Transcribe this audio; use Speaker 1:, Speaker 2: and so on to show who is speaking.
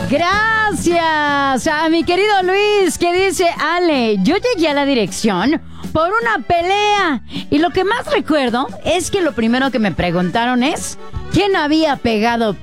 Speaker 1: Gracias a mi querido Luis, que dice: Ale, yo llegué a la dirección por una pelea. Y lo que más recuerdo es que lo primero que me preguntaron es: ¿quién había pegado